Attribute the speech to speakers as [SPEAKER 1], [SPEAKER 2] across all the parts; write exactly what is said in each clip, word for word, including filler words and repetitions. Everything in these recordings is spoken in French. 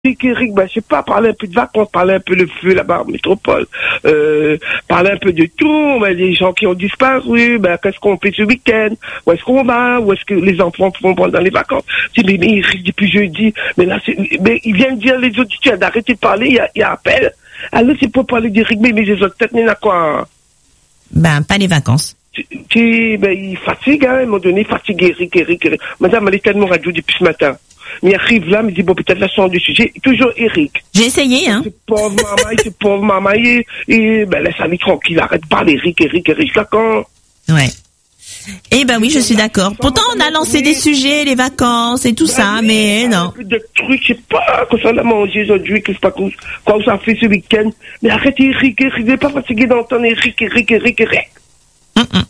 [SPEAKER 1] Eric, Eric, ben, je sais pas, parler un peu de vacances, parler un peu de feu là-bas en métropole, euh, parler un peu de tout, ben, les gens qui ont disparu, ben, qu'est-ce qu'on fait ce week-end, où est-ce qu'on va, où est-ce que les enfants vont pendant les vacances. Je dis, mais, mais Eric, depuis jeudi, mais là, c'est, mais il vient de dire les auditeurs d'arrêter de parler, il y a, il y a appel. Alors, c'est pour parler d'Eric, mais, mais les autres têtes, mais là, quoi?
[SPEAKER 2] Ben, pas les vacances.
[SPEAKER 1] Tu, tu, ben, il fatigue, hein, à un moment donné, il fatigue Eric, Eric, Eric. Madame, elle est tellement radio depuis ce matin. Mais il arrive là, me dit, bon, peut-être là, c'est du sujet. Toujours Eric.
[SPEAKER 2] J'ai essayé, hein.
[SPEAKER 1] C'est pauvre maman, c'est pauvre maman, et, et, ben, laisse aller tranquille, arrête pas d'Eric, Eric, Eric, d'accord?
[SPEAKER 2] Ouais. Eh ben oui, je suis d'accord. Pourtant, on a lancé des sujets, les vacances et tout ben ça, oui, mais non.
[SPEAKER 1] De trucs, je sais pas, quoi ça a mangé aujourd'hui, que je sais pas quoi, quoi ça a fait ce week-end. Mais arrête, Eric, Eric, il n'est pas fatigué d'entendre Eric, Eric, Eric, Eric. Mm-mm.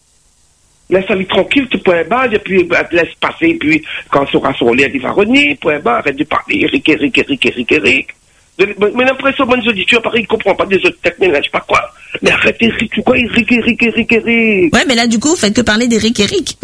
[SPEAKER 1] Laisse aller tranquille, tu point bas, et puis bah, laisse passer, puis quand ça sera sur l'air, il va revenir, point bas, arrête de parler, Eric, Eric, Eric, Eric, Eric. Mais l'impression, bonne auditeurs, pareil, il comprend pas des autres techniques, je sais pas quoi. Mais arrête, Eric, tu quoi, Eric, Eric, Eric, Eric.
[SPEAKER 2] Ouais, mais là, du coup, vous faites que parler d'Eric, Eric.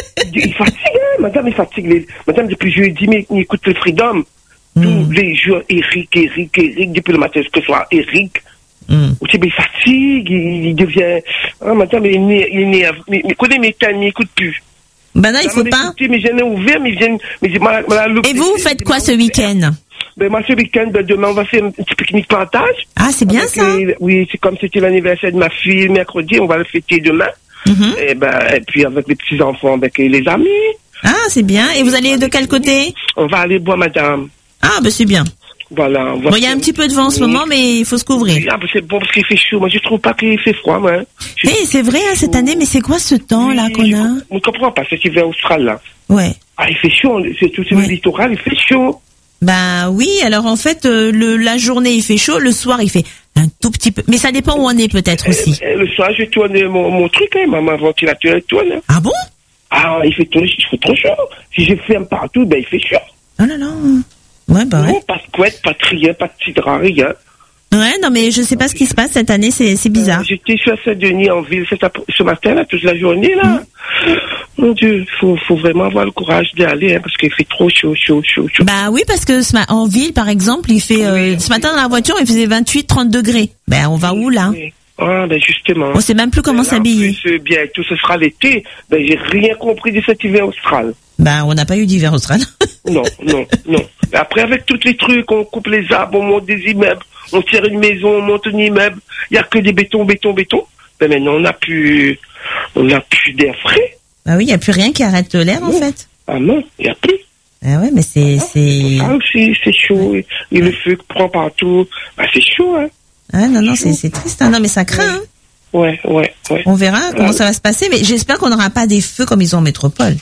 [SPEAKER 1] Il fatigue, hein, madame, il fatigue. Les... Madame, depuis jeudi, mais il écoute le Freedom. Mm. Tous les jours, Eric, Eric, Eric, depuis le matin, que ce soit Eric. Mm. Il fatigue, il, il devient, ah, madame, il est, il est, mais, mais, connais mes temps, il n'écoute plus.
[SPEAKER 2] Ben non, il faut pas.
[SPEAKER 1] Écouté, mais j'en ai ouvert, mais viennent, mais mal, mal,
[SPEAKER 2] et vous, vous faites quoi ce week-end?
[SPEAKER 1] Ben, moi, ce week-end, ben, demain, on va faire un petit pique-nique partage.
[SPEAKER 2] Ah, c'est bien ça.
[SPEAKER 1] Les, oui, c'est comme c'était l'anniversaire de ma fille, mercredi, on va le fêter demain. Mm-hmm. Et ben, et puis avec les petits-enfants, avec les amis.
[SPEAKER 2] Ah, c'est bien. Et vous allez de quel côté?
[SPEAKER 1] On va aller boire, madame.
[SPEAKER 2] Ah, ben, c'est bien.
[SPEAKER 1] Voilà.
[SPEAKER 2] Bon, il y a un petit peu de vent en ce moment, mais il faut se couvrir.
[SPEAKER 1] Ah, ben c'est bon parce qu'il fait chaud. Moi, je trouve pas qu'il fait froid, moi.
[SPEAKER 2] Eh, hey, c'est vrai, hein, cette année, mais c'est quoi ce temps-là oui, qu'on a?
[SPEAKER 1] On ne comprend pas, c'est qu'il va austral, là.
[SPEAKER 2] Ouais.
[SPEAKER 1] Ah, il fait chaud, c'est tout ouais. Le littoral, il fait chaud.
[SPEAKER 2] Ben oui, alors en fait, euh, le, la journée, il fait chaud, le soir, il fait un tout petit peu. Mais ça dépend où on est, peut-être, aussi.
[SPEAKER 1] Euh, le soir, je tourne mon, mon truc, hein, ma ventilateur, elle tourne. Hein.
[SPEAKER 2] Ah bon?
[SPEAKER 1] Ah, il fait, trop, il fait trop chaud. Si je ferme partout, ben, il fait chaud.
[SPEAKER 2] Oh là là. Ouais, bah ouais.
[SPEAKER 1] Non, pas de couette, pas de rien, pas de petit drap, rien.
[SPEAKER 2] Ouais, non, mais je sais pas ce qui se passe cette année, c'est, c'est bizarre. Euh,
[SPEAKER 1] j'étais sur Saint-Denis en ville ce matin, là, toute la journée, là. Mmh. Mon Dieu, faut, faut vraiment avoir le courage d'y aller, hein, parce qu'il fait trop chaud, chaud, chaud, chaud.
[SPEAKER 2] Bah oui, parce que ce ma- en ville, par exemple, il fait, euh, oui, ce matin dans la voiture, il faisait vingt-huit, trente degrés. Ben, on va où, là?
[SPEAKER 1] Oui. Ah, ben, justement.
[SPEAKER 2] On sait même plus comment ben, s'habiller.
[SPEAKER 1] Plus, bientôt, ce sera l'été. Ben, j'ai rien compris de cet hiver austral.
[SPEAKER 2] Ben, on n'a pas eu d'hiver austral.
[SPEAKER 1] Non, non, non. Après, avec tous les trucs, on coupe les arbres, on monte des immeubles, on tire une maison, on monte un immeuble. Il n'y a que des bétons, béton, béton. Ben, maintenant, on n'a plus, on n'a plus d'air frais.
[SPEAKER 2] Bah oui, il n'y a plus rien qui arrête l'air, non. En fait.
[SPEAKER 1] Ah non, il n'y a plus.
[SPEAKER 2] Ah ouais, mais c'est,
[SPEAKER 1] ah,
[SPEAKER 2] c'est.
[SPEAKER 1] Ah aussi, c'est chaud. Ouais. Et le feu prend partout. Bah, c'est chaud, hein.
[SPEAKER 2] Ah non, non, c'est, c'est triste. Hein. Non, mais ça craint, hein.
[SPEAKER 1] Ouais, ouais, ouais.
[SPEAKER 2] On verra comment ouais. ça va se passer, mais j'espère qu'on n'aura pas des feux comme ils ont en métropole.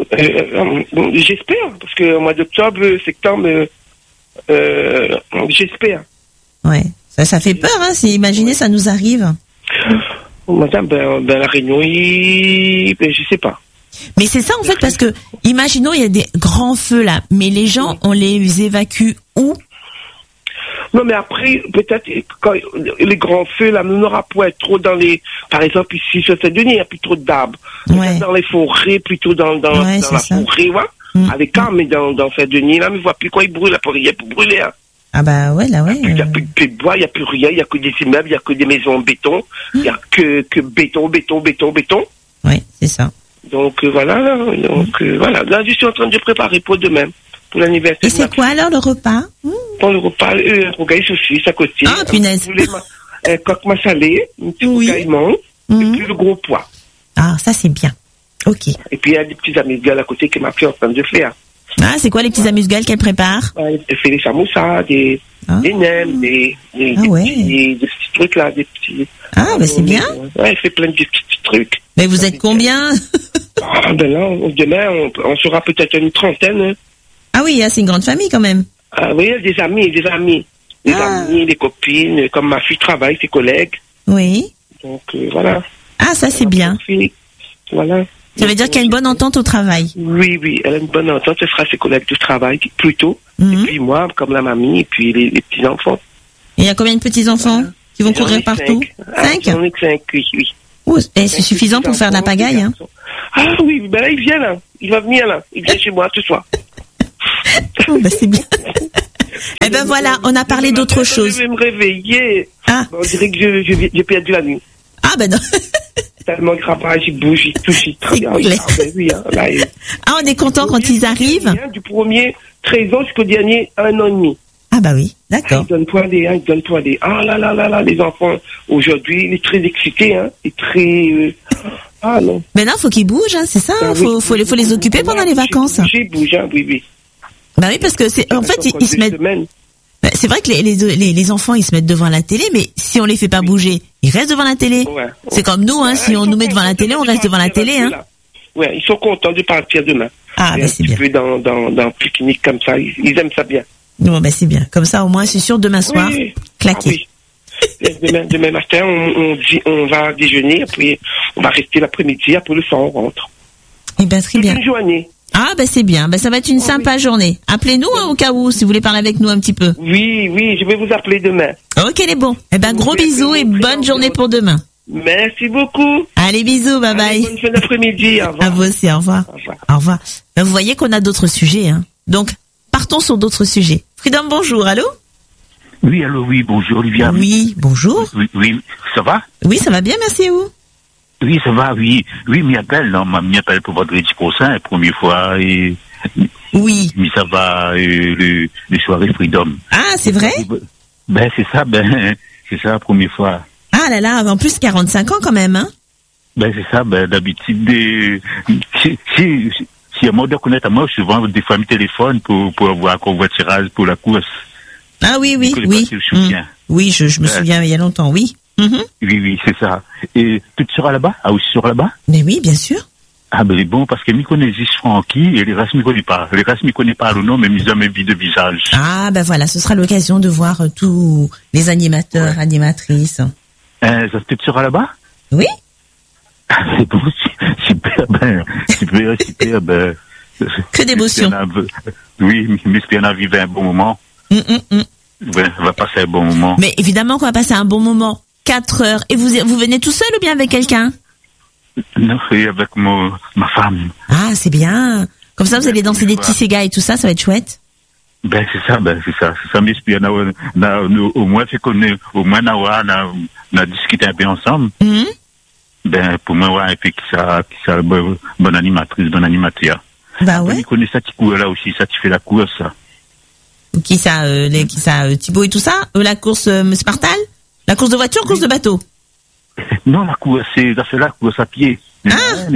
[SPEAKER 1] Euh, bon, j'espère, parce que au mois d'octobre, septembre, euh, euh, j'espère.
[SPEAKER 2] Ouais, ça, ça fait peur, hein, si imaginez, ça nous arrive.
[SPEAKER 1] Oh, madame, ben, ben, la Réunion, il... ben, je sais pas.
[SPEAKER 2] Mais c'est ça, en fait, parce que, imaginons, il y a des grands feux, là, mais les gens, on les évacue où?
[SPEAKER 1] Non, mais après, peut-être, quand les grands feux, là, on n'aura pas être trop dans les, par exemple, ici, sur Saint-Denis, il n'y a plus trop d'arbres.
[SPEAKER 2] Ouais.
[SPEAKER 1] Dans les forêts, plutôt dans, dans,
[SPEAKER 2] ouais,
[SPEAKER 1] dans la
[SPEAKER 2] ça.
[SPEAKER 1] forêt, ouais. Mmh. Avec calme, mais dans, dans Saint-Denis, là, mais on voit plus quoi, il brûle, là, pour rien, pour brûler, hein.
[SPEAKER 2] Ah, bah, ouais, là, ouais.
[SPEAKER 1] Il n'y a, a plus de bois, il n'y a plus rien, il n'y a que des immeubles, il n'y a que des maisons en béton, il n'y a que, que béton, béton, béton, béton.
[SPEAKER 2] Oui, c'est ça.
[SPEAKER 1] Donc, euh, voilà, là, donc, mmh. euh, voilà. Là, je suis en train de préparer pour demain. Pour l'anniversaire.
[SPEAKER 2] Et c'est quoi alors le repas?
[SPEAKER 1] Pour le repas, euh, rogaille saucisse à côté.
[SPEAKER 2] Ah, punaise.
[SPEAKER 1] Un coq massalé, un petit
[SPEAKER 2] oui.
[SPEAKER 1] caïman, mmh. et puis le gros pois.
[SPEAKER 2] Ah, ça c'est bien. Ok.
[SPEAKER 1] Et puis il y a des petits amuse-gueules à côté que ma fille est en train de faire.
[SPEAKER 2] Ah, c'est quoi les petits amuse-gueules qu'elle prépare?
[SPEAKER 1] Elle fait des samoussas, des, ah. des nems, des, des,
[SPEAKER 2] ah,
[SPEAKER 1] des,
[SPEAKER 2] ouais.
[SPEAKER 1] petits, des, des petits trucs là, des petits.
[SPEAKER 2] Ah, bah c'est bien.
[SPEAKER 1] Ouais, elle fait plein de petits trucs.
[SPEAKER 2] Mais vous êtes combien?
[SPEAKER 1] Ah, ben là, demain, on, on sera peut-être une trentaine. Hein.
[SPEAKER 2] Ah oui, c'est une grande famille quand même.
[SPEAKER 1] Ah oui, des amis, des amis. Des ah. amis, des copines, comme ma fille travaille, ses collègues.
[SPEAKER 2] Oui.
[SPEAKER 1] Donc, euh, voilà.
[SPEAKER 2] Ah, ça c'est bien.
[SPEAKER 1] Voilà.
[SPEAKER 2] Ça veut dire qu'il y a une bonne entente au travail.
[SPEAKER 1] Oui, oui, elle a une bonne entente. Ce sera ses collègues de travail, plutôt. Mm-hmm. Et puis moi, comme la mamie, et puis les, les petits-enfants.
[SPEAKER 2] Et il y a combien de petits-enfants voilà. qui vont courir partout? Cinq.
[SPEAKER 1] J'en ai cinq, oui, oui.
[SPEAKER 2] Oh, et c'est suffisant pour faire de la pagaille, hein?
[SPEAKER 1] Ah oui, ben là, il vient là. Il va venir là. Il vient chez moi ce soir.
[SPEAKER 2] Oh, ben c'est bien. ben voilà, on a parlé d'autre chose.
[SPEAKER 1] Je vais me réveiller.
[SPEAKER 2] Ah.
[SPEAKER 1] On dirait que je, je, j'ai perdu la nuit.
[SPEAKER 2] Ah ben non.
[SPEAKER 1] Tellement grave, j'y bouge, j'y touche, j'y travaille. Ah, ben oui, hein, là, et...
[SPEAKER 2] ah, on est content quand ils arrivent.
[SPEAKER 1] Du premier treize ans jusqu'au dernier un an et demi.
[SPEAKER 2] Ah bah oui, d'accord.
[SPEAKER 1] Ils donnent toi des, hein, ils donnent toi des. Ah là là là là, les enfants aujourd'hui, ils sont très excités, hein, et très. Euh... Ah non.
[SPEAKER 2] Mais non, faut qu'ils bougent, hein, c'est ça. Ah, faut, oui, faut, les, faut les occuper pendant les vacances.
[SPEAKER 1] Bouger, bouger, hein, oui, oui.
[SPEAKER 2] Bah oui, parce que c'est, en fait, ils, ils se mettent. Bah, c'est vrai que les, les, les, les enfants, ils se mettent devant la télé, mais si on les fait pas bouger, ils restent devant la télé. Ouais, ouais. C'est comme nous, hein, si on nous met devant la télé, on reste devant la télé, hein.
[SPEAKER 1] Ouais, ils sont contents de partir demain.
[SPEAKER 2] Ah, bah c'est bien. Un
[SPEAKER 1] peu dans, dans, dans un pique-nique comme ça, ils, ils aiment ça bien.
[SPEAKER 2] Non, bah c'est bien. Comme ça, au moins, c'est sûr, demain soir, oui. claquer.
[SPEAKER 1] Ah, oui. demain, demain matin, on, on, dit, on va déjeuner, après, on va rester l'après-midi, après le soir, on rentre.
[SPEAKER 2] Eh ben, très bien.
[SPEAKER 1] Une journée.
[SPEAKER 2] Ah, bah c'est bien. Bah, ça va être une oh, sympa oui. journée. Appelez-nous, hein, au cas où, si vous voulez parler avec nous un petit peu.
[SPEAKER 1] Oui, oui, je vais vous appeler demain.
[SPEAKER 2] Ok, les bons. Eh ben, gros bisous et bonne journée pour demain.
[SPEAKER 1] Merci beaucoup.
[SPEAKER 2] Allez, bisous, bye bye.
[SPEAKER 1] Allez, bonne fin d'après-midi, au revoir.
[SPEAKER 2] À vous aussi, au revoir. Au revoir. Au revoir. Ben, vous voyez qu'on a d'autres sujets, hein. Donc, partons sur d'autres sujets. Freedom, bonjour, allô?
[SPEAKER 3] Oui, allô, oui, bonjour, Olivia.
[SPEAKER 2] Oui, bonjour.
[SPEAKER 3] Oui, oui, ça va?
[SPEAKER 2] Oui, ça va bien, merci à vous.
[SPEAKER 3] Oui, ça va, oui. Oui, m'y appelle, non, m'y appelle pour vendredi prochain, la première fois, et...
[SPEAKER 2] Oui.
[SPEAKER 3] Mais ça va, euh, le, les soirées Freedom.
[SPEAKER 2] Ah, c'est vrai?
[SPEAKER 3] Ben, c'est ça, ben, c'est ça, la première fois.
[SPEAKER 2] Ah là là, en plus, quarante-cinq ans quand même, hein?
[SPEAKER 3] Ben, c'est ça, ben, d'habitude, des, si, si, si, si à moi de connaître à moi, souvent, des fois, mes téléphones pour, pour avoir un covoiturage pour la course.
[SPEAKER 2] Ah oui, oui, oui. Mmh. Oui, je, je me souviens, euh, il y a longtemps, oui. Mmh.
[SPEAKER 3] Oui, oui, c'est ça. Et tu seras là-bas? Ah, aussi sera là-bas?
[SPEAKER 2] Mais oui, bien sûr.
[SPEAKER 3] Ah, ben, bon, parce que m'y connaît juste Francky et les restes m'y connaissent pas. Les restes m'y connaissent pas le nom, mais m'y jamais vu de visage.
[SPEAKER 2] Ah, ben voilà, ce sera l'occasion de voir euh, tous les animateurs, ouais. animatrices.
[SPEAKER 3] Euh, ça, tu seras là-bas?
[SPEAKER 2] Oui.
[SPEAKER 3] C'est bon, super, ben, super, super, ben.
[SPEAKER 2] Que d'émotion.
[SPEAKER 3] Oui, mais on a vécu un bon moment.
[SPEAKER 2] Mm, mm, mm.
[SPEAKER 3] Ouais, on va passer un bon moment.
[SPEAKER 2] Mais évidemment qu'on va passer un bon moment. Quatre heures. Et vous, vous venez tout seul ou bien avec quelqu'un?
[SPEAKER 3] Non, c'est avec mon, ma femme.
[SPEAKER 2] Ah, c'est bien. Comme ça, vous allez danser des petits ségas et tout ça, ça va être chouette.
[SPEAKER 3] Ben, c'est ça, ben, c'est ça. C'est ça, mais puis, on a, on a, au moins, c'est qu'on est, au moins, on a, on a, on a discuté un peu ensemble. Mm-hmm. Ben, pour moi, ouais, et puis, qui ça, qui ça, bonne, bonne animatrice, bonne animateur.
[SPEAKER 2] Bah ouais.
[SPEAKER 3] Tu connais ça, tu cours là aussi, ça, tu fais la course, ça.
[SPEAKER 2] Qui ça, euh, les, qui ça, euh, Thibaut et tout ça? Euh, la course, euh, Spartal? La course de voiture, oui. Course de bateau?
[SPEAKER 3] Non, la course, c'est, c'est la course à pied.
[SPEAKER 2] Ah!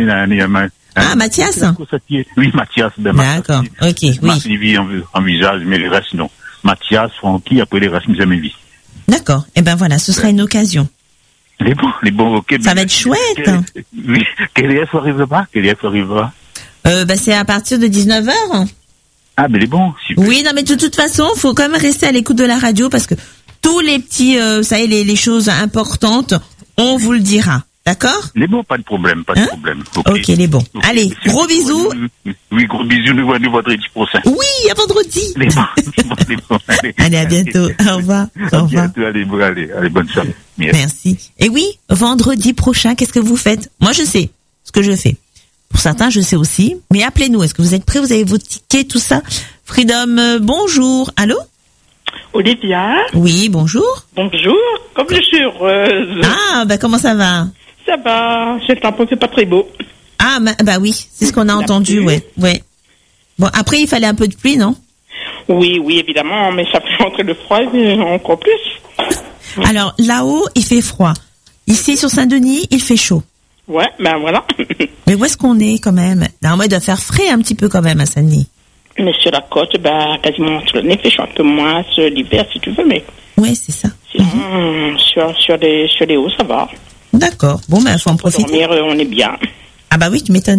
[SPEAKER 2] Ah, Mathias?
[SPEAKER 3] La course à pied. Oui, Mathias. Ben,
[SPEAKER 2] d'accord, ok, oui.
[SPEAKER 3] Mathias envisage, mais les restes, non. Mathias, Francky, après les restes, jamais vu.
[SPEAKER 2] D'accord. Eh ben voilà, ce sera une occasion.
[SPEAKER 3] Les bons, les bons, ok.
[SPEAKER 2] Ça va être chouette.
[SPEAKER 3] Quelle, oui. Quelle heure ça arrivera? Quelle heure ça arrivera?
[SPEAKER 2] Euh, bah, c'est à partir de dix-neuf heures.
[SPEAKER 3] Ah, mais les bons, super.
[SPEAKER 2] Oui, non, mais de toute façon, faut quand même rester à l'écoute de la radio parce que tous les petits, euh, ça y est, les, les choses importantes, on vous le dira. D'accord?
[SPEAKER 3] Les bons, pas de problème, pas de hein? problème.
[SPEAKER 2] Ok, okay les bons. Okay. Allez, c'est gros bisous.
[SPEAKER 3] Oui, gros bisous, nous voyons vendredi prochain.
[SPEAKER 2] Oui, à vendredi.
[SPEAKER 3] Les bons, les bons, les bons. Allez,
[SPEAKER 2] allez, à bientôt. Au revoir. Au revoir.
[SPEAKER 3] Bientôt, allez, bon, allez, allez, bonne soirée.
[SPEAKER 2] Merci. Merci. Et oui, vendredi prochain, qu'est-ce que vous faites? Moi, je sais ce que je fais. Pour certains, je sais aussi. Mais appelez-nous. Est-ce que vous êtes prêts? Vous avez vos tickets, tout ça? Freedom, euh, bonjour. Allô?
[SPEAKER 4] Olivia?
[SPEAKER 2] Oui, bonjour.
[SPEAKER 4] Bonjour. Comme je suis heureuse.
[SPEAKER 2] Ah, bah, comment ça va?
[SPEAKER 4] Ça va. C'est un peu, c'est pas très beau.
[SPEAKER 2] Ah, bah, bah oui. C'est ce qu'on a La entendu, pluie. ouais. Ouais. Bon, après, il fallait un peu de pluie, non?
[SPEAKER 4] Oui, oui, évidemment. Mais ça fait rentrer le froid encore plus.
[SPEAKER 2] Alors, là-haut, il fait froid. Ici, sur Saint-Denis, il fait chaud.
[SPEAKER 4] Ouais, ben voilà.
[SPEAKER 2] Mais où est-ce qu'on est, quand même? Normalement, il doit faire frais un petit peu, quand même, à Saint-Denis.
[SPEAKER 4] Mais sur la côte, ben, quasiment sur le nez, il fait un peu moins sur l'hiver, si tu veux, mais...
[SPEAKER 2] Oui, c'est ça.
[SPEAKER 4] Sinon, mm-hmm. sur, sur, les, sur les hauts, ça va.
[SPEAKER 2] D'accord. Bon, ben, il faut en profiter.
[SPEAKER 4] Pour dormir, on est bien.
[SPEAKER 2] Ah bah oui, tu m'étonnes.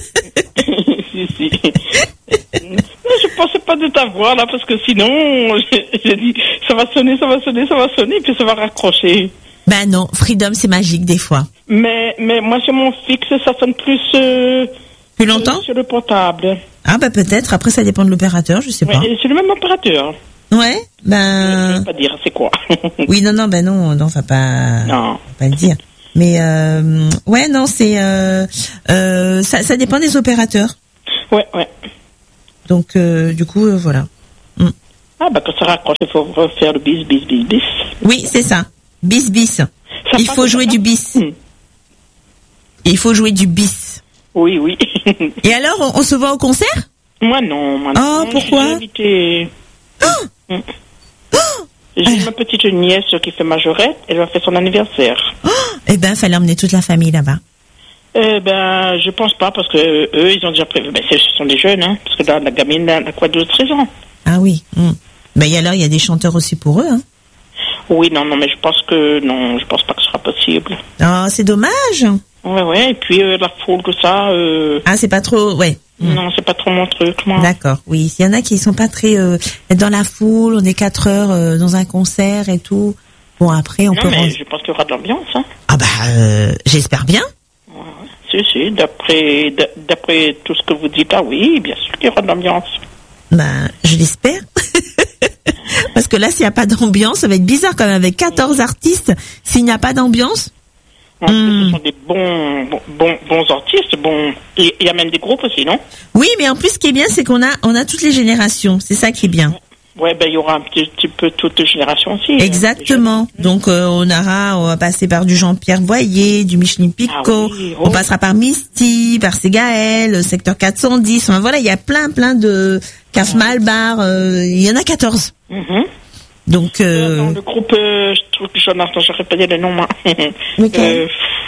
[SPEAKER 4] si, si. Je pensais pas de t'avoir, là, parce que sinon, j'ai dit, ça va sonner, ça va sonner, ça va sonner, puis ça va raccrocher.
[SPEAKER 2] Ben non, Freedom, c'est magique, des fois.
[SPEAKER 4] Mais, mais moi, sur mon fixe, ça sonne plus... Euh,
[SPEAKER 2] plus longtemps?
[SPEAKER 4] Sur le portable.
[SPEAKER 2] Ah bah peut-être, après ça dépend de l'opérateur, je sais pas.
[SPEAKER 4] Ouais, c'est le même opérateur.
[SPEAKER 2] Ouais, ben...
[SPEAKER 4] Je vais pas dire, c'est quoi?
[SPEAKER 2] Oui, non, non, ben non, non, on va pas...
[SPEAKER 4] Non.
[SPEAKER 2] On va pas le dire. Mais, euh, ouais, non, c'est... Euh, euh, ça, ça dépend des opérateurs.
[SPEAKER 4] Ouais, ouais.
[SPEAKER 2] Donc, euh, du coup, euh, voilà. Mm.
[SPEAKER 4] Ah, bah, quand ça raccroche, il faut faire le bis, bis, bis, bis.
[SPEAKER 2] Oui, c'est ça. Bis, bis. Ça il faut jouer du bis. Mmh. Il faut jouer du bis.
[SPEAKER 4] Oui, oui.
[SPEAKER 2] Et alors, on, on se voit au concert?
[SPEAKER 4] Moi, non. Moi, non.
[SPEAKER 2] Oh, pourquoi?
[SPEAKER 4] J'ai invité... oh mmh. oh J'ai ma petite nièce qui fait majorette. Elle va faire son anniversaire.
[SPEAKER 2] Oh eh ben, fallait emmener toute la famille là-bas.
[SPEAKER 4] Eh ben, je pense pas, parce que eux, ils ont déjà prévu. Ben, ce sont des jeunes, hein. Parce que la, la gamine, elle a quoi, douze treize ans.
[SPEAKER 2] Ah oui. Mmh. Ben, et alors, il y a des chanteurs aussi pour eux, hein.
[SPEAKER 4] Oui, non, non, mais je pense que, non, je pense pas que ce sera possible.
[SPEAKER 2] Oh, c'est dommage.
[SPEAKER 4] Ouais, ouais, et puis, euh, la foule, tout ça, euh...
[SPEAKER 2] Ah, c'est pas trop, ouais.
[SPEAKER 4] Mmh. Non, c'est pas trop mon truc, moi.
[SPEAKER 2] D'accord, oui. Il y en a qui sont pas très, euh, dans la foule, on est quatre heures, euh, dans un concert et tout. Bon, après, on
[SPEAKER 4] non,
[SPEAKER 2] peut...
[SPEAKER 4] mais
[SPEAKER 2] rend...
[SPEAKER 4] je pense qu'il y aura de l'ambiance, hein.
[SPEAKER 2] Ah bah, euh, j'espère bien.
[SPEAKER 4] Ouais, ouais. Si, si, d'après, d'après tout ce que vous dites, ah oui, bien sûr qu'il y aura de l'ambiance.
[SPEAKER 2] Ben, je l'espère. Parce que là, s'il n'y a pas d'ambiance, ça va être bizarre quand même avec quatorze artistes. S'il n'y a pas d'ambiance.
[SPEAKER 4] En plus, hmm. ce sont des bons, bons, bons, bons artistes. Bon, il y a même des groupes aussi, non?
[SPEAKER 2] Oui, mais en plus, ce qui est bien, c'est qu'on a, on a toutes les générations. C'est ça qui est bien.
[SPEAKER 4] Ouais, ben il y aura un petit, petit peu toutes les générations aussi.
[SPEAKER 2] Exactement. Hein, donc euh, on aura, on va passer par du Jean-Pierre Boyer, du Micheline Picot, ah oui, oh. on passera par Misty, par Ségaël, Secteur quatre cent dix. Enfin voilà, il y a plein, plein de Caf Malbar. Euh, il y en a quatorze. Mm-hmm. Donc euh...
[SPEAKER 4] dans le groupe, euh, je trouve que j'en attends, j'aurais pas dit le nom, moi.
[SPEAKER 2] Okay.
[SPEAKER 4] euh,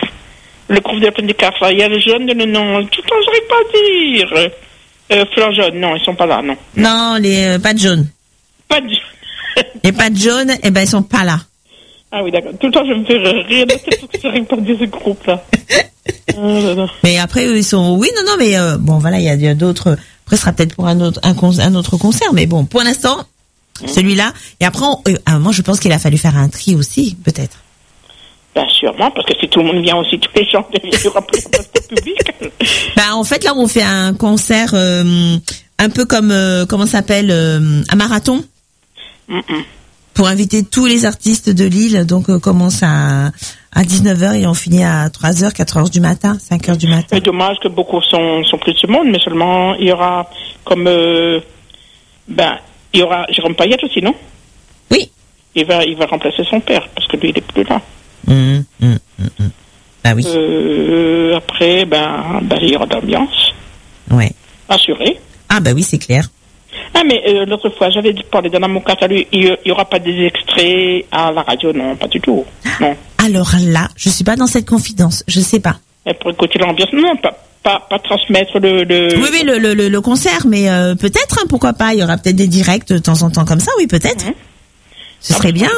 [SPEAKER 4] le groupe de la plaine des Caf, il y a les jeunes, le nom, tout le temps, j'aurais pas dire. Euh, Fleur jaune, non, ils sont pas là, non.
[SPEAKER 2] Non, les euh, pas de jaune.
[SPEAKER 4] Pas de
[SPEAKER 2] Les pattes jaunes, eh ben, ils sont pas là.
[SPEAKER 4] Ah oui, d'accord. Tout le temps, je me fais rire de tout que j'arrive pas à dire ce groupe-là. Ah, non, non.
[SPEAKER 2] Mais après, eux, ils sont, oui, non, non, mais, euh, bon, voilà, il y a, y a d'autres, après, ce sera peut-être pour un autre, un, con... un autre concert, mais bon, pour l'instant, mmh. celui-là. Et après, on... euh, à un moment, je pense qu'il a fallu faire un tri aussi, peut-être.
[SPEAKER 4] Bien sûrement, parce que si tout le monde vient aussi, tous les gens, il y aura plus de public.
[SPEAKER 2] Bah, en fait, là, on fait un concert, euh, un peu comme, euh, comment ça s'appelle, euh, un marathon. Mm-mm. Pour inviter tous les artistes de Lille, donc on euh, commence à à dix-neuf heures et on finit à trois heures, quatre heures du matin, cinq heures du matin.
[SPEAKER 4] C'est dommage que beaucoup sont sont plus de monde, mais seulement il y aura comme euh, ben il y aura Jérôme Payette aussi, non?
[SPEAKER 2] Oui.
[SPEAKER 4] Il va il va remplacer son père parce que lui il est plus là.
[SPEAKER 2] Mmh, mmh, mmh, mmh. Bah oui.
[SPEAKER 4] Euh, après ben ben il y aura de l'ambiance.
[SPEAKER 2] Ouais.
[SPEAKER 4] Assuré.
[SPEAKER 2] Ah bah oui, c'est clair.
[SPEAKER 4] Ah, mais euh, l'autre fois, j'avais parlé d'un amour catalogue, il n'y aura pas des extraits à la radio, non, pas du tout. Non.
[SPEAKER 2] Alors là, je suis pas dans cette confidence, je sais pas.
[SPEAKER 4] Et pour écouter l'ambiance, non, pas, pas, pas transmettre le... le...
[SPEAKER 2] Oui, oui, le, le, le, le concert, mais euh, peut-être, hein, pourquoi pas, il y aura peut-être des directs de temps en temps comme ça, oui, peut-être. Mmh. Ce ah, serait bien.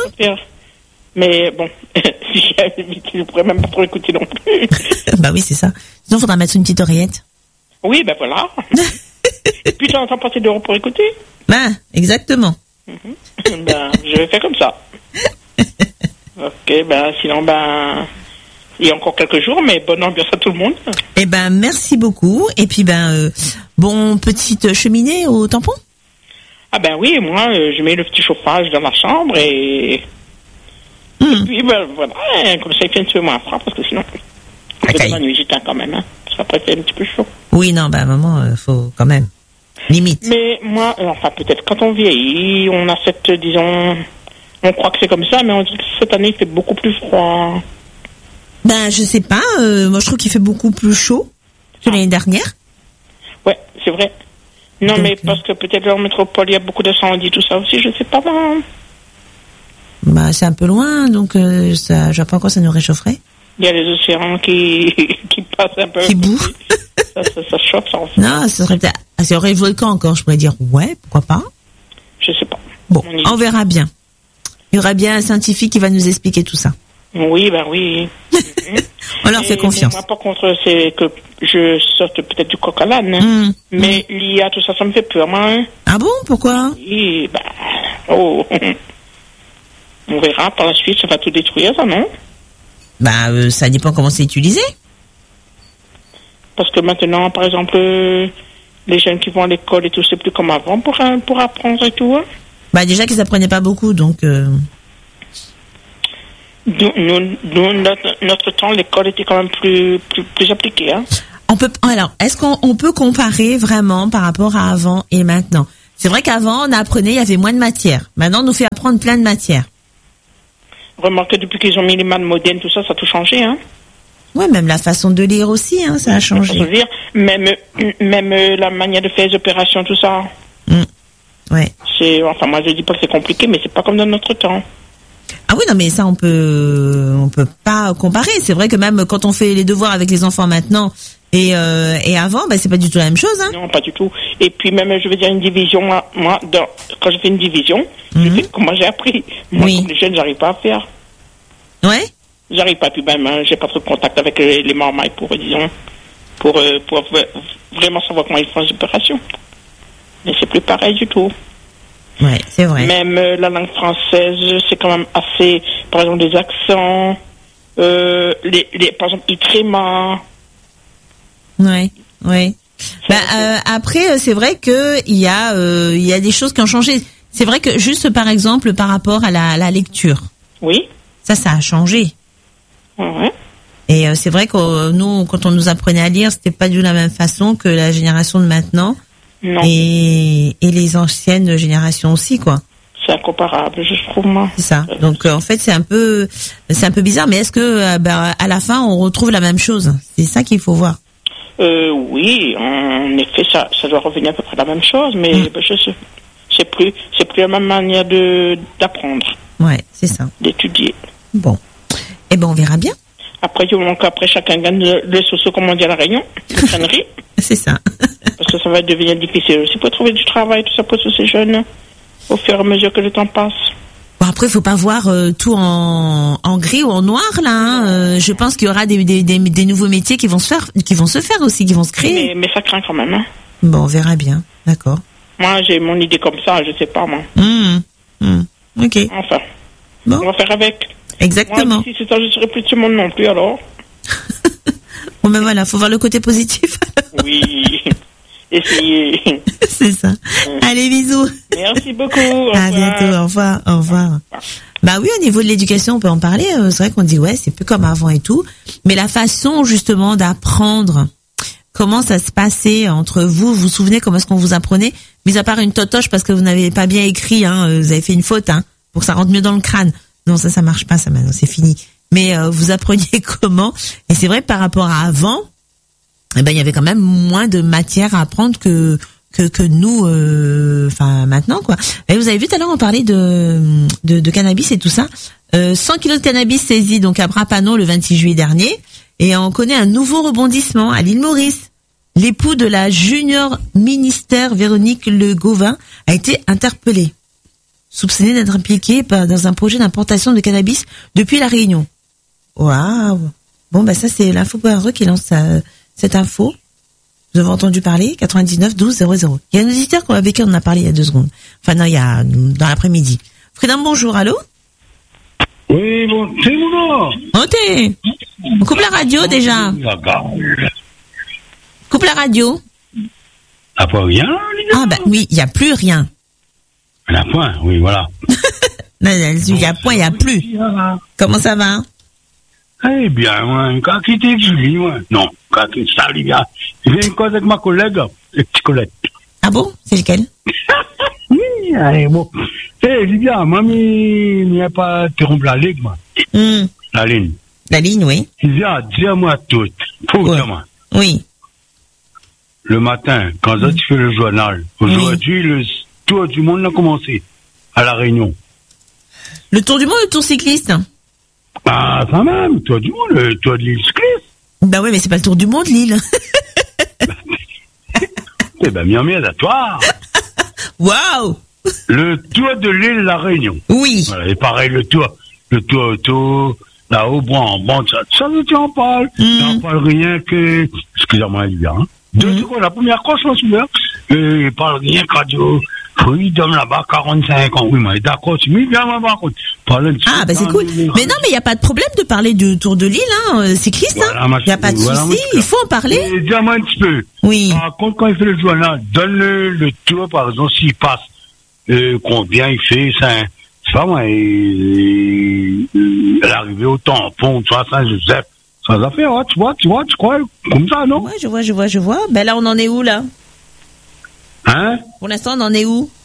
[SPEAKER 4] Mais bon, si je ne pourrais même pas trop écouter non plus.
[SPEAKER 2] Bah oui, c'est ça. Sinon, il faudra mettre une petite oreillette.
[SPEAKER 4] Oui, ben voilà. Et puis, tu entends passer d'euros pour écouter?
[SPEAKER 2] Ben, exactement.
[SPEAKER 4] Mm-hmm. Ben, je vais faire comme ça. Ok, ben, sinon, ben, il y a encore quelques jours, mais bonne ambiance à tout le monde.
[SPEAKER 2] Eh ben, merci beaucoup. Et puis, ben, euh, bon, petite cheminée au tampon?
[SPEAKER 4] Ah ben oui, moi, euh, je mets le petit chauffage dans la chambre et... Mm. Et puis, ben, voilà, comme ça, il fait un petit peu moins froid, parce que sinon, okay. La nuit, j'éteins quand même, hein. Ça peut faire un petit peu chaud.
[SPEAKER 2] Oui, non, bah, à un moment, euh, faut quand même. Limite.
[SPEAKER 4] Mais moi, euh, enfin, peut-être quand on vieillit, on a cette, disons, on croit que c'est comme ça, mais on dit que cette année, il fait beaucoup plus froid.
[SPEAKER 2] Ben, je sais pas, euh, moi, je trouve qu'il fait beaucoup plus chaud que ah. l'année dernière.
[SPEAKER 4] Ouais, c'est vrai. Non, donc, mais
[SPEAKER 2] euh...
[SPEAKER 4] parce que peut-être en métropole, il y a beaucoup d'incendies, tout ça aussi, je sais pas. Ben...
[SPEAKER 2] Bah, c'est un peu loin, donc, euh, ça, je vois pas quoi ça nous réchaufferait.
[SPEAKER 4] Il y a les océans qui, qui passent un peu.
[SPEAKER 2] Qui bouffent.
[SPEAKER 4] Ça, ça, ça chauffe, ça en fait.
[SPEAKER 2] Non, ce serait peut-être, ah, s'il y aurait le volcan encore, je pourrais dire, ouais, pourquoi pas.
[SPEAKER 4] Je sais pas.
[SPEAKER 2] Bon, on, on verra bien. Il y aura bien un scientifique qui va nous expliquer tout ça.
[SPEAKER 4] Oui, ben oui.
[SPEAKER 2] On leur fait confiance.
[SPEAKER 4] Moi, par contre, c'est que je sorte peut-être du coq à l'âne. Mmh. Mais mmh. l'I A, tout ça, ça me fait peur, moi. Hein.
[SPEAKER 2] Ah bon, pourquoi?
[SPEAKER 4] Oui, ben, oh. On verra, par la suite, ça va tout détruire, ça, non?
[SPEAKER 2] Bah, euh, ça dépend comment c'est utilisé.
[SPEAKER 4] Parce que maintenant, par exemple, euh, les jeunes qui vont à l'école et tout, c'est plus comme avant pour, pour apprendre et tout. Hein.
[SPEAKER 2] Bah, déjà qu'ils apprenaient pas beaucoup, donc... Euh...
[SPEAKER 4] Nous, nous, nous notre, notre temps, l'école était quand même plus, plus, plus appliquée. Hein.
[SPEAKER 2] On peut, alors, est-ce qu'on on peut comparer vraiment par rapport à avant et maintenant? C'est vrai qu'avant, on apprenait, il y avait moins de matière. Maintenant, on nous fait apprendre plein de matières.
[SPEAKER 4] Remarquez, depuis qu'ils ont mis les maths modernes, tout ça, ça a tout changé, hein.
[SPEAKER 2] Ouais, même la façon de lire aussi, hein, ça a changé.
[SPEAKER 4] Je veux dire, même, même la manière de faire les opérations, tout ça.
[SPEAKER 2] Mmh. Ouais.
[SPEAKER 4] C'est, enfin, moi, je dis pas que c'est compliqué, mais c'est pas comme dans notre temps.
[SPEAKER 2] Ah oui, non, mais ça, on peut, on peut pas comparer. C'est vrai que même quand on fait les devoirs avec les enfants maintenant et, euh, et avant, ben, c'est pas du tout la même chose, hein.
[SPEAKER 4] Non, pas du tout. Et puis, même, je veux dire, une division, moi, moi dans, quand je fais une division, mmh. je fais comment j'ai appris. Moi,
[SPEAKER 2] oui.
[SPEAKER 4] comme les jeunes, j'arrive pas à faire.
[SPEAKER 2] Ouais.
[SPEAKER 4] J'arrive pas, puis même, hein, j'ai pas trop de contact avec les, les marmailles pour, disons, pour, euh, pour vraiment savoir comment ils font les opérations. Mais c'est plus pareil du tout.
[SPEAKER 2] Ouais, c'est vrai.
[SPEAKER 4] Même euh, la langue française, c'est quand même assez, par exemple, des accents, euh, les, les, par exemple, les trémas.
[SPEAKER 2] Ouais, ouais. Bah, euh, après, c'est vrai que il y a, euh, il y a des choses qui ont changé. C'est vrai que juste par exemple par rapport à la, la lecture.
[SPEAKER 4] Oui.
[SPEAKER 2] Ça, ça a changé.
[SPEAKER 4] Ouais.
[SPEAKER 2] Et euh, c'est vrai que euh, nous, quand on nous apprenait à lire, c'était pas de la même façon que la génération de maintenant.
[SPEAKER 4] Non.
[SPEAKER 2] Et, et les anciennes générations aussi, quoi.
[SPEAKER 4] C'est incomparable, je trouve, moi.
[SPEAKER 2] C'est ça. Donc, euh, en fait, c'est un peu, c'est un peu bizarre. Mais est-ce que, euh, bah, à la fin, on retrouve la même chose? C'est ça qu'il faut voir.
[SPEAKER 4] Euh, oui, en effet, ça, ça doit revenir à peu près la même chose, mais mmh. bah, je sais, c'est plus, c'est plus la même manière de d'apprendre.
[SPEAKER 2] Ouais, c'est ça.
[SPEAKER 4] D'étudier.
[SPEAKER 2] Bon. Eh ben, on verra bien.
[SPEAKER 4] Après, du moment qu'après, chacun gagne le, le socio, comme on dit à La Réunion, le crânerie.
[SPEAKER 2] C'est ça.
[SPEAKER 4] Parce que ça va devenir difficile aussi pour trouver du travail, tout ça pour tous ces jeunes, au fur et à mesure que le temps passe.
[SPEAKER 2] Bon, après, il faut pas voir euh, tout en, en gris ou en noir, là. Hein. Euh, je pense qu'il y aura des, des, des, des nouveaux métiers qui vont se faire, qui vont se faire aussi, qui vont se créer.
[SPEAKER 4] Mais, mais ça craint quand même. Hein.
[SPEAKER 2] Bon, on verra bien. D'accord.
[SPEAKER 4] Moi, j'ai mon idée comme ça, je sais pas, moi.
[SPEAKER 2] Mmh. Mmh. Ok.
[SPEAKER 4] Enfin.
[SPEAKER 2] Bon.
[SPEAKER 4] On va faire avec.
[SPEAKER 2] Exactement.
[SPEAKER 4] Moi, si c'est ça, je serai plus de ce monde non plus, alors.
[SPEAKER 2] Bon, ben voilà, faut voir le côté positif.
[SPEAKER 4] Oui. Essayez.
[SPEAKER 2] C'est ça. Mmh. Allez, bisous.
[SPEAKER 4] Merci beaucoup. Au
[SPEAKER 2] à bientôt. Au revoir. Au revoir. Bah oui, au niveau de l'éducation, on peut en parler. C'est vrai qu'on dit, ouais, c'est plus comme avant et tout. Mais la façon, justement, d'apprendre, comment ça se passait entre vous, vous vous souvenez comment est-ce qu'on vous apprenait? Mis à part une totoche parce que vous n'avez pas bien écrit, hein, vous avez fait une faute, hein, pour que ça rentre mieux dans le crâne. Non, ça, ça marche pas, ça maintenant, c'est fini. Mais euh, vous appreniez comment? Et c'est vrai que par rapport à avant, eh ben il y avait quand même moins de matière à apprendre que que que nous, enfin euh, maintenant quoi. Et vous avez vu tout à l'heure on parlait de de, de cannabis et tout ça. Euh, cent kilos de cannabis saisis donc à Bras-Panon le vingt-six juillet dernier. Et on connaît un nouveau rebondissement à l'île Maurice. L'époux de la junior ministère Véronique Le Gauvin a été interpellé, soupçonné d'être impliqué dans un projet d'importation de cannabis depuis la Réunion. Waouh. Bon bah ça c'est l'info point R E qui lance euh, cette info. Vous avez entendu parler, quatre-vingt-dix-neuf douze zéro zéro. Il y a un auditeur avec qui on en a parlé il y a deux secondes. Enfin non, il y a dans l'après-midi. Frédin, bonjour, allô?
[SPEAKER 5] Oui, bon, c'est mon
[SPEAKER 2] Oh t'es. On coupe la radio déjà. Coupe la radio.
[SPEAKER 5] Ah, pas rien,
[SPEAKER 2] Ah bah oui, il n'y a plus rien.
[SPEAKER 5] À la point, oui, voilà.
[SPEAKER 2] Il y a point, il n'y a plus. Comment ça va?
[SPEAKER 5] Eh bien, moi, quand quitté Julie, moi. Non, quand quitté ça, les gars. J'ai une cause avec ma collègue, le petit Colette.
[SPEAKER 2] Ah bon? C'est lequel?
[SPEAKER 5] Oui, allez, bon. Eh, Lydia, moi, il n'y a pas interrompu la ligne, moi.
[SPEAKER 2] Mm.
[SPEAKER 5] La ligne.
[SPEAKER 2] La ligne, oui.
[SPEAKER 5] Lydia, dis-moi tout. Pour
[SPEAKER 2] ouais.
[SPEAKER 5] moi.
[SPEAKER 2] Oui.
[SPEAKER 5] Le matin, quand mm. tu fais le journal, aujourd'hui, oui. le tour du monde a commencé à La Réunion.
[SPEAKER 2] Le tour du monde ou le tour cycliste?
[SPEAKER 5] Bah, quand même, tour du monde, le tour de l'île cycliste.
[SPEAKER 2] Bah oui, mais c'est pas le tour du monde, l'île.
[SPEAKER 5] Eh ben, mieux, mieux, à toi.
[SPEAKER 2] Waouh!
[SPEAKER 5] Le tour de l'île La Réunion.
[SPEAKER 2] Oui.
[SPEAKER 5] Voilà, et pareil, le tour, le tour auto, là-haut, bon, bon, ça, ça, tu en parles. Mm. Tu en parles rien que, excusez-moi, il y a, hein. Deux mm. secondes, la première croche, je m'en souviens. Euh, il parle rien que radio. Oui, d'homme là-bas, quarante-cinq ans. Oui, mais d'accord, tu m'y viens, par contre.
[SPEAKER 2] Ah, bah, c'est cool. Mais non, mais il n'y a pas de problème de parler du tour de l'île, hein, cycliste, hein. Il voilà, n'y a pas de voilà, souci, il faut en parler.
[SPEAKER 5] Dis-moi un petit peu.
[SPEAKER 2] Oui.
[SPEAKER 5] Par contre, quand il fait le journal, donne-le le tour, par exemple, s'il passe, euh, combien il fait, ça, c'est pas moi, il, il est arrivé au tampon, tu vois, Saint-Joseph, sans affaire, ouais, tu vois, tu vois, tu crois, comme ça, non?
[SPEAKER 2] Ouais, je vois, je vois, je vois. Ben là, on en est où, là?
[SPEAKER 5] Hein?
[SPEAKER 2] Pour l'instant, on en est où?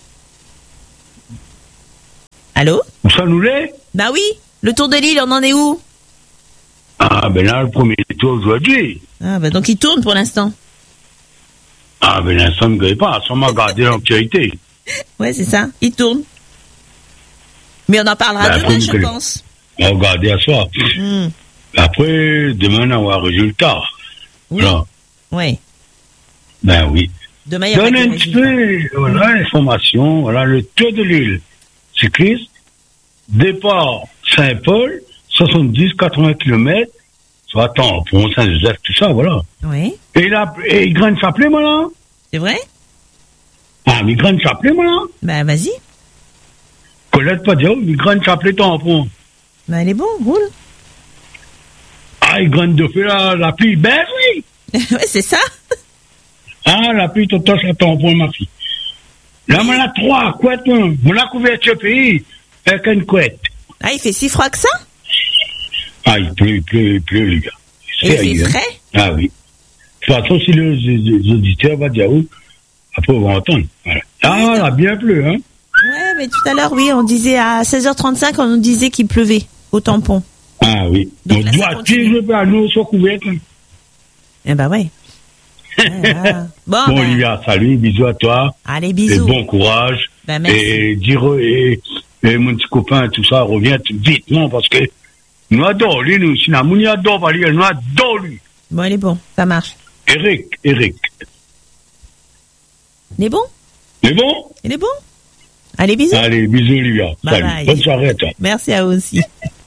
[SPEAKER 2] Allô?
[SPEAKER 5] Où ça nous l'est?
[SPEAKER 2] Bah oui, le tour de l'île, on en est où?
[SPEAKER 5] Ah, ben là, le premier tour aujourd'hui.
[SPEAKER 2] Ah, bah donc il tourne pour l'instant.
[SPEAKER 5] Ah, ben l'instant ne gagne pas, sans m'a gardé l'actualité.
[SPEAKER 2] Ouais, c'est ça, il tourne. Mais on en parlera ben, demain, je que... pense.
[SPEAKER 5] On va regarder à soir.
[SPEAKER 2] Mm.
[SPEAKER 5] Après, demain, on aura un résultat.
[SPEAKER 2] Oui.
[SPEAKER 5] Voilà.
[SPEAKER 2] Oui.
[SPEAKER 5] Ben oui.
[SPEAKER 2] Demain, il y aura
[SPEAKER 5] Donne un petit peu, voilà, l'information, voilà, le tour de l'île. Cycliste, départ Saint-Paul, soixante-dix à quatre-vingts kilomètres, soit Tampon, Saint-Joseph, tout ça, voilà.
[SPEAKER 2] Oui.
[SPEAKER 5] Et là, et il graine s'appeler, moi, là?
[SPEAKER 2] C'est vrai?
[SPEAKER 5] Ah, mais il graine s'appeler, moi, là?
[SPEAKER 2] Ben, vas-y.
[SPEAKER 5] Colette pas dire, il graine s'appeler Tampon.
[SPEAKER 2] Ben, elle est bon, roule.
[SPEAKER 5] Ah, il graine de faire la, la pluie, ben oui!
[SPEAKER 2] Ouais, c'est ça.
[SPEAKER 5] Ah, la pluie, tout le temps, Tampon, ma fille. Là, on a trois couettes, on a couvert ce pays avec une couette.
[SPEAKER 2] Ah, il fait si froid que ça?
[SPEAKER 5] Ah, il pleut, il pleut, il pleut, les gars.
[SPEAKER 2] Et il fait frais?
[SPEAKER 5] Ah oui. De toute façon, si les, les, les auditeurs vont dire où, après, on va entendre. Voilà. Ah, il a bien plu, hein?
[SPEAKER 2] Ouais, mais tout à l'heure, oui, on disait à seize heures trente-cinq, on nous disait qu'il pleuvait au tampon.
[SPEAKER 5] Ah oui. Donc, on doit tirer à nous sur couverte.
[SPEAKER 2] Eh ben, ouais. Ah, bon,
[SPEAKER 5] bon
[SPEAKER 2] ben...
[SPEAKER 5] Olivia, salut, bisous à toi.
[SPEAKER 2] Allez, bisous.
[SPEAKER 5] Et bon courage.
[SPEAKER 2] Ben, merci.
[SPEAKER 5] Et dire, et, et mon petit copain, tout ça, revient vite, non, parce que nous adorons, lui, nous, si nous adorons, nous adorons lui.
[SPEAKER 2] Bon, il est bon, ça marche.
[SPEAKER 5] Eric, Eric.
[SPEAKER 2] Il est bon?
[SPEAKER 5] Il est bon?
[SPEAKER 2] Il est bon? Allez, bisous.
[SPEAKER 5] Allez, bisous, Olivia.
[SPEAKER 2] Bye
[SPEAKER 5] salut.
[SPEAKER 2] bye.
[SPEAKER 5] Bonne soirée à toi.
[SPEAKER 2] Merci à vous aussi.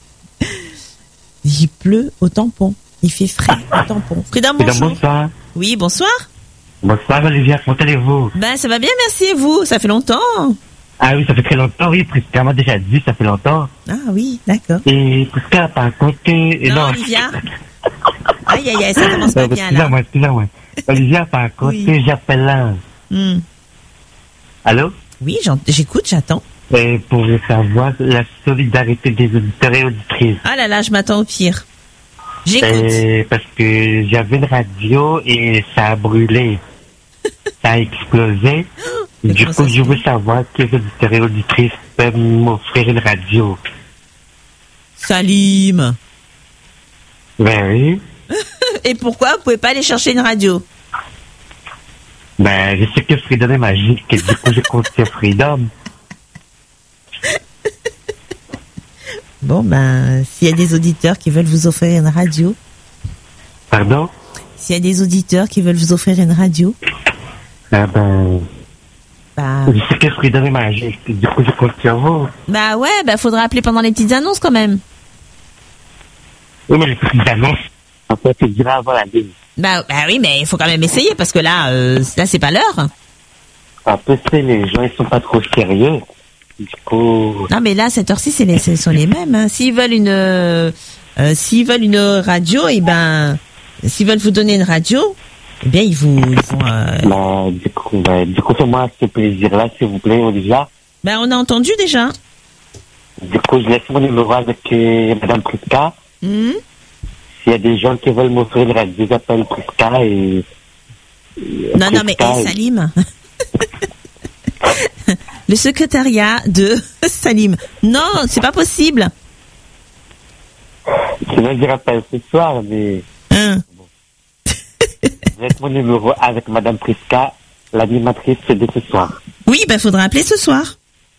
[SPEAKER 2] Il pleut au tampon. Il fait frais au tampon. Freedom, bonjour.
[SPEAKER 6] Bonsoir.
[SPEAKER 2] Oui, bonsoir.
[SPEAKER 6] Bonsoir, Olivia, comment allez-vous?
[SPEAKER 2] Ben, ça va bien, merci, et vous? Ça fait longtemps.
[SPEAKER 6] Ah oui, ça fait très longtemps, oui, Prisca m'a déjà dit, ça fait longtemps.
[SPEAKER 2] Ah oui, d'accord.
[SPEAKER 6] Et Prisca, par contre...
[SPEAKER 2] Non, non, Olivia. Aïe, aïe, aïe, ça commence pas bien, là.
[SPEAKER 6] Excusez-moi, excusez-moi. Olivia, par contre, oui. J'appelle là.
[SPEAKER 2] Mm.
[SPEAKER 6] Allô?
[SPEAKER 2] Oui, j'écoute, j'attends.
[SPEAKER 6] Et pour savoir la solidarité des auditeurs et auditrices.
[SPEAKER 2] Ah là là, je m'attends au pire. J'écoute.
[SPEAKER 6] Et parce que j'avais une radio et ça a brûlé. Ça a explosé.
[SPEAKER 2] Mais
[SPEAKER 6] du coup, je veux savoir que les auditeurs et auditrices peuvent m'offrir une radio.
[SPEAKER 2] Salim.
[SPEAKER 6] Ben oui.
[SPEAKER 2] Et pourquoi vous pouvez pas aller chercher une radio?
[SPEAKER 6] Ben, je sais que Freedom est magique, et du coup, je compte sur Freedom.
[SPEAKER 2] Bon, ben, s'il y a des auditeurs qui veulent vous offrir une radio.
[SPEAKER 6] Pardon?
[SPEAKER 2] S'il y a des auditeurs qui veulent vous offrir une radio.
[SPEAKER 6] Ah ben...
[SPEAKER 2] Bah...
[SPEAKER 6] Je sais que Freedom est magique, et du coup, je compte sur vous.
[SPEAKER 2] Bah ouais, bah faudra appeler pendant les petites annonces quand même.
[SPEAKER 6] Oui, mais les petites annonces, en fait, c'est direct avant la ligne.
[SPEAKER 2] Bah, bah oui, mais il faut quand même essayer, parce que là, euh, là, c'est pas l'heure.
[SPEAKER 6] Un peu, c'est les gens, ils sont pas trop sérieux. Du coup...
[SPEAKER 2] Non, mais là, à cette heure-ci, c'est les, ce sont les mêmes. Hein. S'ils veulent une, euh, s'ils veulent une radio, et eh ben, s'ils veulent vous donner une radio, eh bien, ils vous, ils vont. Euh...
[SPEAKER 6] Bah, du coup, bah, du coup, fais-moi ce plaisir-là, s'il vous plaît, Olivia.
[SPEAKER 2] Bah, on a entendu déjà.
[SPEAKER 6] Du coup, je laisse mon numéro avec euh, Madame Prisca.
[SPEAKER 2] Mmh.
[SPEAKER 6] S'il y a des gens qui veulent m'offrir une radio, j'appelle Prisca et...
[SPEAKER 2] Non, Prisca non, mais hey, et... Salim. Le secrétariat de Salim. Non, c'est pas possible.
[SPEAKER 6] Sinon, je rappelle ce soir, mais...
[SPEAKER 2] Hein?
[SPEAKER 6] Bon. Je laisse mon numéro avec Madame Prisca, l'animatrice de ce soir.
[SPEAKER 2] Oui, ben, faudra appeler ce soir.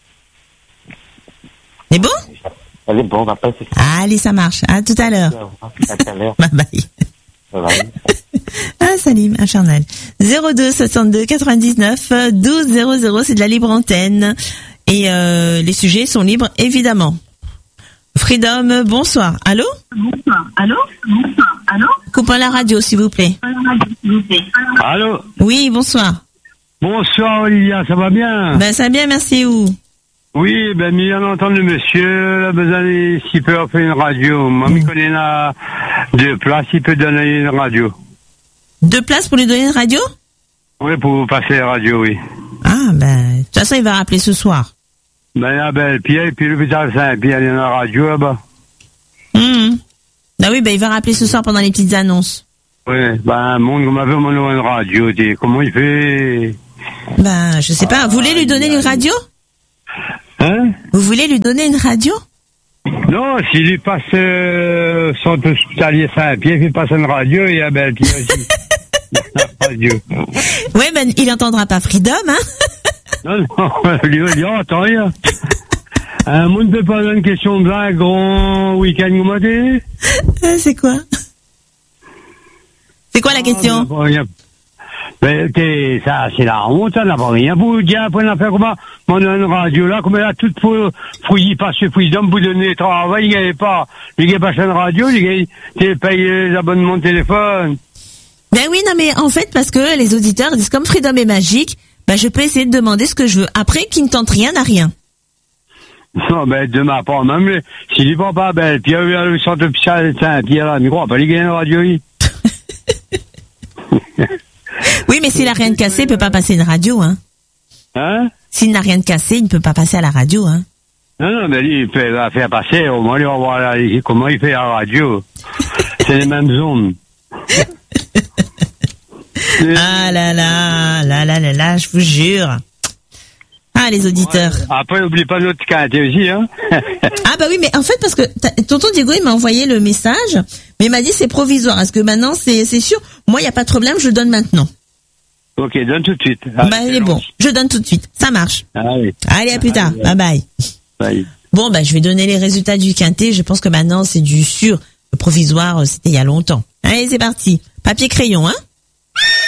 [SPEAKER 2] C'est bon?
[SPEAKER 6] Elle est bon, on m'appelle ce soir.
[SPEAKER 2] Allez, ça marche. À tout à l'heure.
[SPEAKER 6] À tout à l'heure.
[SPEAKER 2] Bye bye.
[SPEAKER 6] Bye bye.
[SPEAKER 2] Ah, Salim, un charnel. zéro deux soixante-deux quatre-vingt-dix-neuf douze zéro zéro, c'est de la libre antenne. Et euh, les sujets sont libres, évidemment. Freedom, bonsoir. Allô?
[SPEAKER 7] Bonsoir. Allô? Bonsoir. Allô?
[SPEAKER 2] Coupons la radio, s'il vous plaît.
[SPEAKER 5] Allô?
[SPEAKER 2] Oui, bonsoir.
[SPEAKER 5] Bonsoir, Olivia, ça va bien?
[SPEAKER 2] Ben, ça va bien, merci, où?
[SPEAKER 5] Oui, ben, bien entendu, le monsieur, a besoin, s'il peut offrir une radio. Moi, je connais la deux places, il peut donner une radio.
[SPEAKER 2] Deux places pour lui donner une radio?
[SPEAKER 5] Oui, pour vous passer la radio, oui.
[SPEAKER 2] Ah, ben, de toute façon, il va rappeler ce soir.
[SPEAKER 5] Ben, la belle Pierre, et puis l'hôpital Saint-Pierre, il y a la radio là-bas.
[SPEAKER 2] Mmh. Ah oui, ben, il va rappeler ce soir pendant les petites annonces.
[SPEAKER 5] Oui, ben, mon, on m'avait mon une radio, dis, comment il fait?
[SPEAKER 2] Ben, je sais pas. Vous voulez lui donner une radio?
[SPEAKER 5] Hein?
[SPEAKER 2] Vous voulez lui donner une radio?
[SPEAKER 5] Non, s'il lui passe euh, son hospitalier Saint-Pierre, il passe une radio, il y a Belle Pierre aussi. Radio.
[SPEAKER 2] Oui, ben, il entendra pas Freedom, hein?
[SPEAKER 5] Non, non, lui, lui, attends, rien. Un monde peut pas une question de un grand week-end au matin?
[SPEAKER 2] C'est quoi? C'est quoi la question?
[SPEAKER 5] Ah, mais t'es, ça, c'est la honte, ça n'a pas rien. Vous dire après l'affaire comment, on a une radio là, comme elle a tout fouillé par ce Freedom, vous donnez le travail, il n'y avait pas, il n'y avait pas une radio, il y avait payé les abonnements de téléphone.
[SPEAKER 2] Ben oui, non mais en fait, parce que les auditeurs disent comme Freedom est magique, ben je peux essayer de demander ce que je veux. Après, qui ne tente rien n'a rien.
[SPEAKER 5] Non, ben, de ma part, même, s'il n'y va pas, ben, Pierre, le centre officiel, Saint-Pierre, là, mais quoi, pas les gagner une radio, oui.
[SPEAKER 2] Oui, mais s'il n'a rien de cassé, il peut pas passer une radio, hein.
[SPEAKER 5] Hein?
[SPEAKER 2] S'il n'a rien de cassé, il ne peut pas passer à la radio, hein.
[SPEAKER 5] Non, non, mais lui, il peut la faire passer, au moins, il va voir la, comment il fait la radio. C'est les mêmes ondes.
[SPEAKER 2] Ah là là, là là là là, je vous jure. Ah, les auditeurs.
[SPEAKER 5] Ouais. Après, n'oublie pas notre qualité aussi, hein.
[SPEAKER 2] Ah bah oui, mais en fait, parce que tonton Diego, il m'a envoyé le message, mais il m'a dit c'est provisoire. Est-ce que maintenant, c'est c'est sûr? Moi, il n'y a pas de problème, je donne maintenant.
[SPEAKER 5] Ok, donne tout de suite. Allez,
[SPEAKER 2] bah, il est bon. Je donne tout de suite. Ça marche.
[SPEAKER 5] Allez.
[SPEAKER 2] Allez, à plus tard. Allez, bye bye.
[SPEAKER 5] Bye.
[SPEAKER 2] Bon, bah, je vais donner les résultats du quintet. Je pense que maintenant, c'est du sûr. Le provisoire, c'était il y a longtemps. Allez, c'est parti. Papier crayon, hein.